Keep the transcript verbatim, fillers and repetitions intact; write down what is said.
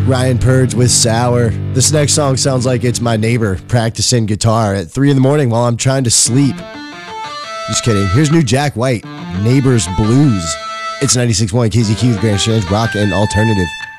Ryan Purge with Sour. This next song sounds like it's my neighbor practicing guitar at three in the morning while I'm trying to sleep. Just kidding. Here's new Jack White, Neighbors Blues. It's ninety-six point one K Z Q with Grand Strange Rock and Alternative.